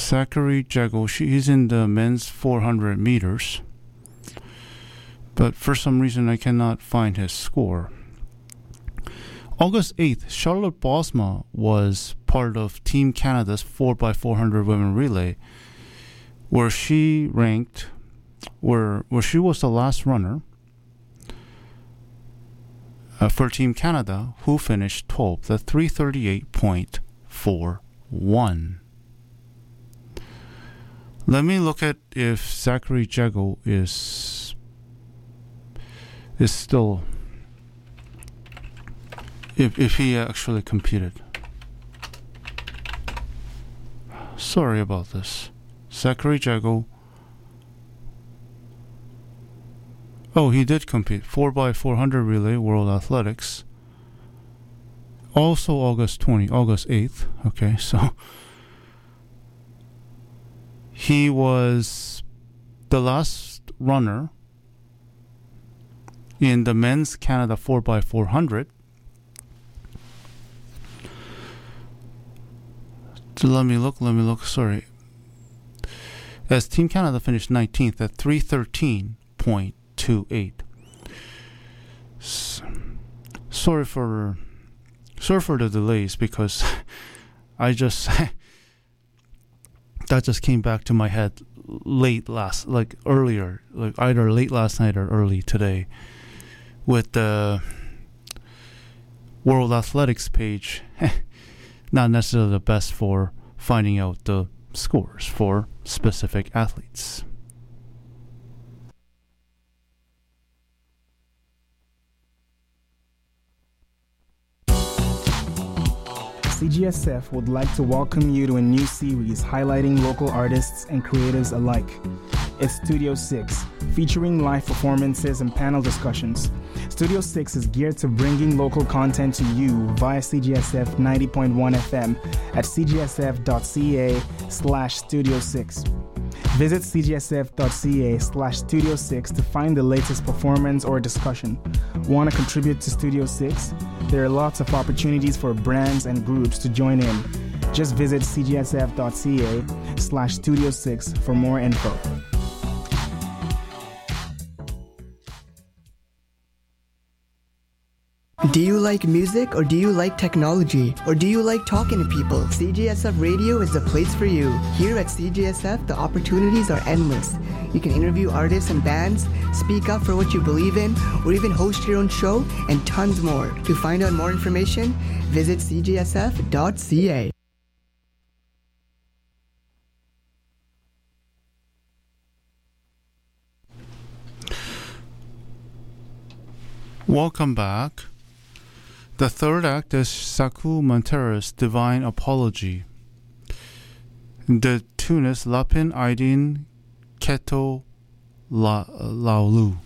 Zachary Jago, he's in the men's 400 meters. But for some reason, I cannot find his score. August 8th, Charlotte Bosma was part of Team Canada's 4x400 women relay, where she ranked, where she was the last runner for Team Canada, who finished 12th at 3:38.41. Let me look at if Zachary Jago is still, if he actually competed. Sorry about this. Zachary Jago. Oh, he did compete. 4x400 relay, World Athletics. Also August 8th. Okay, so he was the last runner in the men's Canada 4x400. So let me look. Sorry. As Team Canada finished 19th at 3:13.28. Sorry for the delays, because I just that just came back to my head earlier, either late last night or early today, with the World Athletics page. Not necessarily the best for finding out the scores for specific athletes. CGSF would like to welcome you to a new series highlighting local artists and creatives alike. It's Studio 6, featuring live performances and panel discussions. Studio 6 is geared to bringing local content to you via CGSF 90.1 FM at cgsf.ca/Studio 6. Visit cgsf.ca/Studio 6 to find the latest performance or discussion. Want to contribute to Studio 6? There are lots of opportunities for brands and groups to join in. Just visit cgsf.ca/Studio 6 for more info. Do you like music, or do you like technology, or do you like talking to people? CGSF Radio is the place for you. Here at CGSF, the opportunities are endless. You can interview artists and bands, speak up for what you believe in, or even host your own show, and tons more. To find out more information, visit cgsf.ca. Welcome back. The third act is Saku Montera's Divine Apology. The tune is Lapin Aidin Keto Laulu.